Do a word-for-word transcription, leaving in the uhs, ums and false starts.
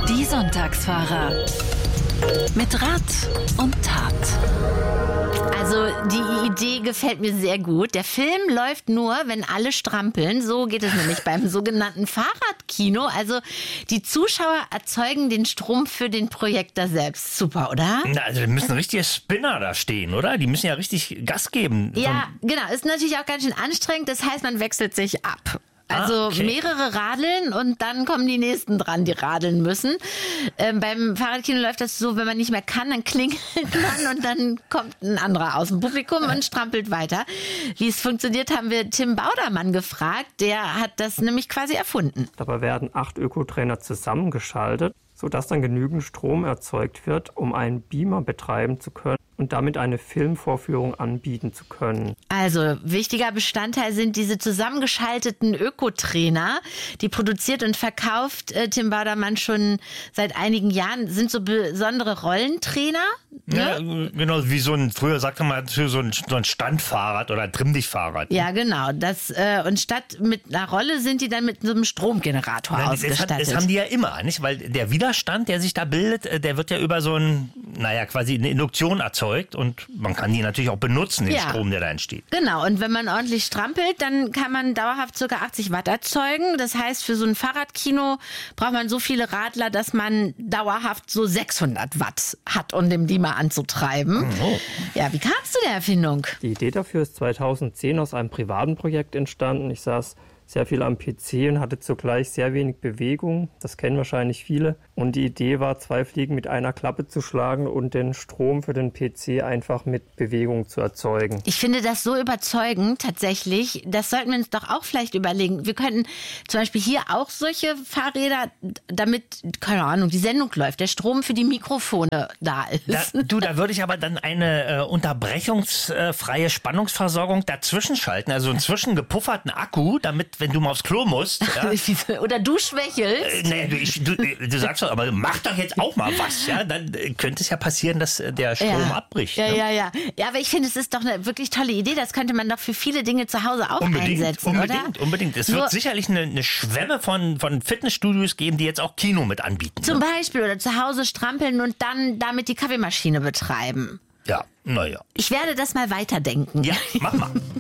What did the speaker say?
Die Sonntagsfahrer. Mit Rat und Tat. Also die Idee gefällt mir sehr gut. Der Film läuft nur, wenn alle strampeln. So geht es nämlich beim sogenannten Fahrradkino. Also die Zuschauer erzeugen den Strom für den Projektor selbst. Super, oder? Na, also da müssen richtige Spinner da stehen, oder? Die müssen ja richtig Gas geben. Ja, genau. Ist natürlich auch ganz schön anstrengend. Das heißt, man wechselt sich ab. Also Ah, okay. mehrere radeln und dann kommen die nächsten dran, die radeln müssen. Ähm, beim Fahrradkino läuft das so, wenn man nicht mehr kann, dann klingelt man und dann kommt ein anderer aus dem Publikum und strampelt weiter. Wie es funktioniert, haben wir Tim Baudermann gefragt. Der hat das nämlich quasi erfunden. Dabei werden acht Ökotrainer zusammengeschaltet, sodass dann genügend Strom erzeugt wird, um einen Beamer betreiben zu können und damit eine Filmvorführung anbieten zu können. Also, wichtiger Bestandteil sind diese zusammengeschalteten Ökotrainer. Die produziert und verkauft äh, Tim Baudermann schon seit einigen Jahren. Sind so besondere Rollentrainer. Ne? Ja, genau, wie so ein, früher sagte man, so ein, so ein Standfahrrad oder ein Trimm-dich-Fahrrad. Ja, genau. Das, äh, und statt mit einer Rolle sind die dann mit so einem Stromgenerator Nein, das, hat, ausgestattet. das haben die ja immer, nicht? Weil der Widerstand, der sich da bildet, äh, der wird ja über so ein, naja, quasi eine Induktion erzeugt und man kann die natürlich auch benutzen, den Ja. Strom, der da entsteht. Genau, und wenn man ordentlich strampelt, dann kann man dauerhaft ca. achtzig Watt erzeugen. Das heißt, für so ein Fahrradkino braucht man so viele Radler, dass man dauerhaft so sechshundert Watt hat, um den Beamer anzutreiben. Oh. Ja, wie kamst du der Erfindung? Die Idee dafür ist zweitausendzehn aus einem privaten Projekt entstanden. Ich saß sehr viel am P C und hatte zugleich sehr wenig Bewegung. Das kennen wahrscheinlich viele. Und die Idee war, zwei Fliegen mit einer Klappe zu schlagen und den Strom für den P C einfach mit Bewegung zu erzeugen. Ich finde das so überzeugend tatsächlich. Das sollten wir uns doch auch vielleicht überlegen. Wir könnten zum Beispiel hier auch solche Fahrräder, damit, keine Ahnung, die Sendung läuft, der Strom für die Mikrofone da ist. Da, du, da würde ich aber dann eine äh, unterbrechungsfreie Spannungsversorgung dazwischen schalten, also einen zwischengepufferten Akku, damit, wenn du mal aufs Klo musst. Ja, Oder du schwächelst. äh, nee, du, ich, du, du sagst doch, aber mach doch jetzt auch mal was. Ja, dann äh, könnte es ja passieren, dass äh, der Strom Ja. abbricht. Ja, ne? ja, ja. Ja, aber ich finde, es ist doch eine wirklich tolle Idee. Das könnte man doch für viele Dinge zu Hause auch Unbedingt, einsetzen, unbedingt, oder? unbedingt. Es Nur- wird sicherlich eine, eine Schwemme von, von Fitnessstudios geben, die jetzt auch Kino mit anbieten. Zum Ne? Beispiel oder zu Hause strampeln und dann damit die Kaffeemaschine betreiben. Ja, naja. Ich werde das mal weiterdenken. Ja, mach mal.